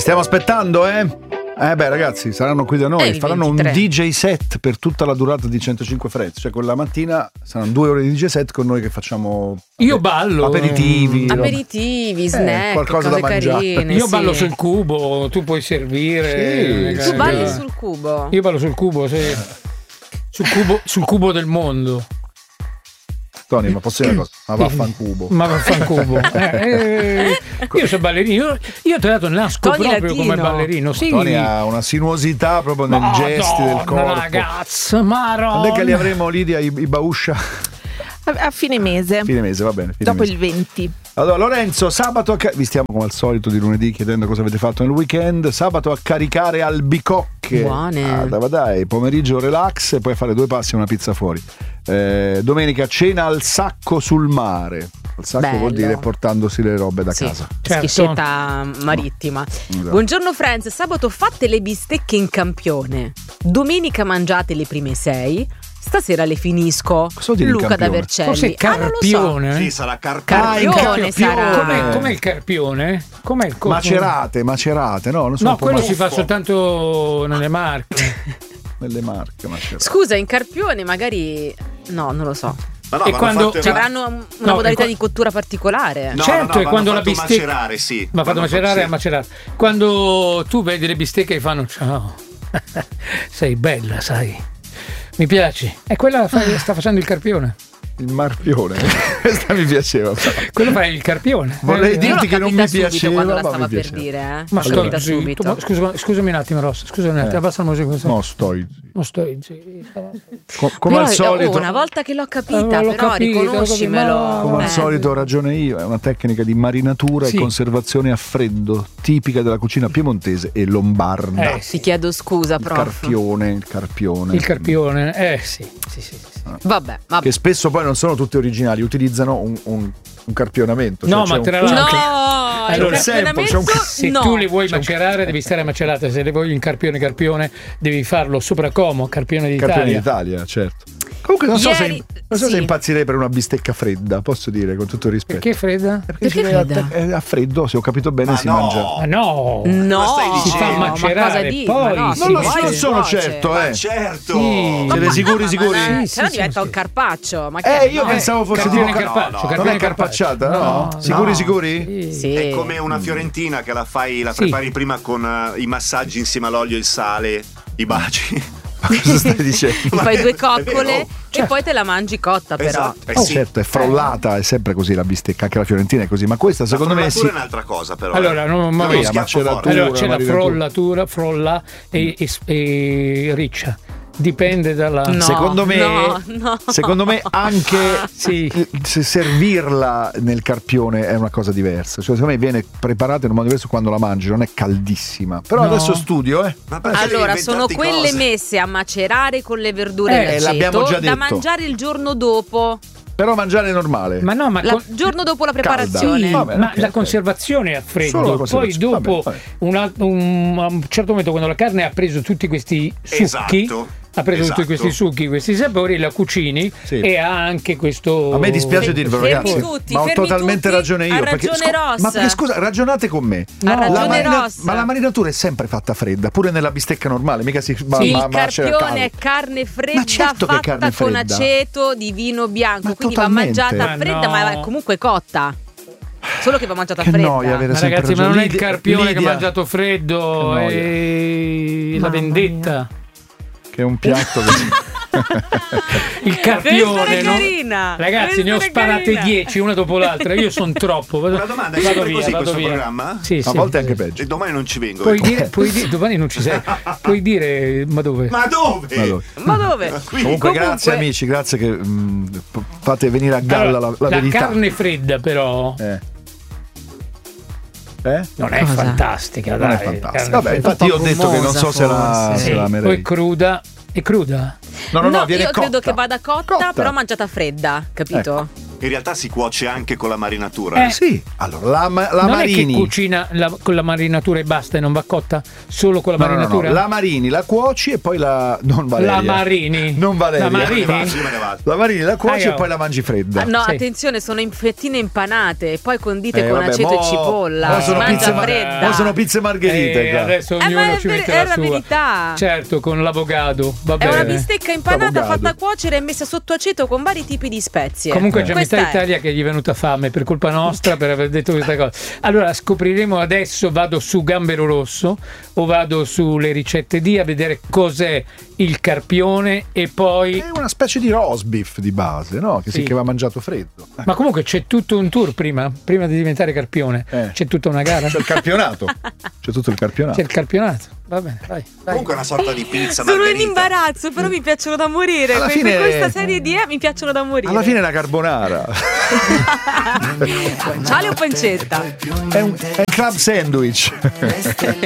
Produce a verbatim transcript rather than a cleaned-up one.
stiamo aspettando, eh? Eh beh ragazzi, saranno qui da noi, Eh, faranno un ventitré. D J set per tutta la durata di centocinque Frezzi, cioè quella mattina saranno due ore di D J set con noi che facciamo Io ballo. aperitivi, roba. Aperitivi, snack, qualcosa cose da mangiare. carine. Io sì. ballo sul cubo, tu puoi servire. Sì, Tu balli Eh, sul cubo? Io ballo sul cubo, sì. Sul cubo, sul cubo del mondo. Tony, ma posso dire una cosa? Ma vaffancubo. Ma vaffancubo. eh, eh, io sono ballerino, io, io tra l'altro nasco Tony proprio latino. come ballerino. Sì. Tony ha una sinuosità proprio nei Madonna, gesti del corpo. ragazzi, Maronna. Quando è che li avremo, Lidia, i, i Bauscia? A, a fine mese, Fine mese, va bene. fine dopo mese. il venti. Allora, Lorenzo, sabato a ca- vi stiamo come al solito di lunedì chiedendo cosa avete fatto nel weekend. Sabato a caricare albicocche. Buone. Ah, dai, dai, pomeriggio relax e poi fare due passi e una pizza fuori. Eh, domenica cena al sacco sul mare. Al sacco Bello. vuol dire portandosi le robe da Sì, casa. Certo. schiscetta marittima. Esatto. Buongiorno Friends, sabato fatte le bistecche in campione, domenica mangiate le prime sei, stasera le finisco. Cosa vuol dire in Luca da campione? Vercelli. Cos'è Ah, non lo so. carpione? Sì, sarà carpione. Ah, in Carpione campione. sarà. Com'è, com'è il carpione? Com'è il co- Macerate, macerate, no? Non so, No, un po' quello ma- si fa soltanto nelle Marche. nelle Marche, macerate. Scusa, in carpione magari no, non lo so. Ma no, E vanno quando- fatte- Ci avranno una No, modalità e qua- di cottura particolare. No, Certo, no, no, è quando vanno la fatto bistecca macerare, sì. Ma fatto Vanno macerare fatto- a macerare. Quando tu vedi le bistecche e fanno ciao. Sei bella, sai. Mi piaci. E quella fa- sta facendo il carpione. Il marpione. Questa mi piaceva. Quello fa il carpione. Vorrei Eh, Io dirti l'ho che non capita mi subito piaceva, quando la ma stava mi per piaceva. dire, eh. Ma L'ho sto capita zitto. subito. Ma scusa- scusami un attimo, Ross. Scusami un attimo, Eh. abbassa la musica. No, sto Non sto zitto. Co- come Però, al solito. oh, una volta che l'ho capita, Eh, l'ho però capito, riconoscimelo. l'ho capito, Come al Eh. solito ho ragione io, è una tecnica di marinatura Sì. e conservazione a freddo, tipica della cucina piemontese e lombarda. Eh, Ti chiedo scusa, il prof. carpione, il carpione. Il carpione, eh sì, sì, sì, sì. Vabbè, vabbè. Che spesso poi non sono tutti originali, utilizzano un, un, un carpionamento. No, cioè ma c'è tra un- l'altro- No, Allora, il sempre, c'è un- carpionamento Se no. tu le vuoi macerare, devi stare macerate. Se le vuoi in carpione carpione, devi farlo sopra Como, carpione d'Italia. Carpione d'Italia, certo. Comunque non so, Ieri- se, non so se sì. impazzirei per una bistecca fredda, posso dire con tutto il rispetto. Perché fredda? Perché, Perché si deve fredda? atta- eh, a freddo, se ho capito bene, Ma si no. mangia. Ma no! No, Ma stai Si fa dicendo? ma macerare, cosa dici? poi Ma no, si si Non lo cuoce. so, cuoce, non si sono cuoce. certo, Ma eh. certo. Sì. Siete sicuri, Ma sicuri? no, Sì, se no sì, diventa sì, un sì. carpaccio. Ma che Eh, io no. pensavo fosse Carpione tipo carpaccio, no, no. carpione non è carpacciata, no? No, Sicuri, no. sicuri? Sì. Sì. È come una fiorentina che la fai, la Sì. prepari prima con eh, i massaggi insieme all'olio e il sale, i baci. Ma cosa stai dicendo? Ti fai due È coccole vero. e poi te la mangi cotta, però. Esatto, eh Oh, sì. certo, è frollata, è sempre così la bistecca, anche la fiorentina è così, ma questa secondo me La sì. frollatura è un'altra cosa, però. Allora, no, ma- Uno Via, schiaffo maceratura. forte. Allora c'è la marinatura. frollatura, frolla e, e, e riccia. Dipende dalla. No, secondo me, no, no. secondo me anche Sì. eh, se servirla nel carpione è una cosa diversa. Cioè, secondo me viene preparata in un modo diverso quando la mangi, non è caldissima. Però No. adesso studio, eh. Ma perché devi Allora, sono inventarti quelle cose? messe a macerare con le verdure Eh, e l'abbiamo l'aceto già da detto. mangiare il giorno dopo, Però mangiare è normale. Ma no, ma la- con- giorno dopo la Calda. preparazione. Sì, Vabbè, ma ok, la ok. conservazione è a Solo freddo, la poi conservazione, dopo vabbè, un al- un- a un certo momento quando la carne ha preso tutti questi succhi, Esatto. ha preso Esatto. tutti questi succhi, questi sapori, la cucini Sì. e ha anche questo. A me dispiace dirvelo, Fermi ragazzi, tutti, ma ho fermi totalmente tutti. ragione io. Ha perché, ragione Ross. Ma perché scusa, ragionate con me. Ha ragione la marina- Ross. Ma la marinatura è sempre fatta fredda, pure nella bistecca normale, mica si ma, Il ma- macera carpione è caldo. carne fredda Ma certo che è fatta carne con fredda. aceto di vino bianco, Ma quindi totalmente. va mangiata Ma fredda, no. ma è comunque cotta. Solo che va mangiata Che fredda. noia avere Ma sempre ragazzi, ma ragione. non è il Lidia- carpione che Lidia, ha mangiato freddo, Che noia. è la Mamma vendetta. che è un piatto che Il Questa carpione, era no? carina. Ragazzi, ne ho Questa era sparate carina. dieci una dopo l'altra. Io sono troppo. Vado, Una domanda, è vado sempre via, così vado questo via. programma? Sì, a sì, volte è sì. anche peggio. E domani non ci vengo. Puoi ecco. dire, puoi dire, domani non ci sei. Puoi dire, ma dove? Ma dove? Allora. Ma dove? Qui. Comunque, Comunque- grazie amici, grazie che mh, fate venire a galla Allora, la, la la verità. carne fredda, però, Eh. Eh? non è Cosa? fantastica. Non è dai, fantastica. carne Vabbè, fredda. infatti io ho Un po' detto che non so se la, forse. se la Poi amerei. cruda. È cruda? No, no, no, No, viene io credo cotta. che vada cotta, Cotta. però mangiata fredda, capito? Ecco. In realtà si cuoce anche con la marinatura. Eh. Sì, allora la, ma- la non Marini. è che cucina la- con la marinatura e basta e non va cotta solo con la No, no, no, marinatura? no, la Marini la cuoci e poi la non Valeria. La Marini. Non Valeria. La Marini? Io me ne vado, io me ne vado. La Marini la cuoci Ah, e io. poi la mangi fredda. Ah, no, Sì. attenzione, sono in fettine impanate e poi condite Eh, con vabbè, aceto mo- e cipolla. mo Si sono mangia pizze ma- fredda. mo sono pizze margherite Eh, qua. adesso Eh, ognuno ma è ci ver- mette è la la sua. verità. Certo, con l'avocado, va È bene. una bistecca impanata Avocado. fatta cuocere e messa sotto aceto con vari tipi di spezie. Comunque c'è Questa metà è. Italia che gli è venuta fame per colpa nostra per aver detto questa cosa. Allora scopriremo adesso, vado su Gambero Rosso o vado sulle ricette di a vedere cos'è il carpione e poi... È una specie di roast beef di base, no? Che Sì. si che va mangiato freddo. Eh, Ma comunque c'è tutto un tour prima, prima di diventare carpione. Eh. C'è tutta una gara. C'è il campionato. C'è tutto il campionato. C'è il campionato. Va bene, vai. vai. Comunque è una sorta di pizza Sono in margherita. imbarazzo, però mi piacciono da morire. Alla Que- fine- Per questa serie di E mi piacciono da morire. Alla fine è una carbonara. Ciale o pancetta? È un, è un club sandwich.